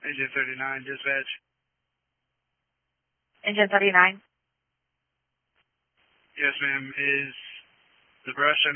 Engine 39, dispatch. Engine 39. Yes, ma'am. Is the brush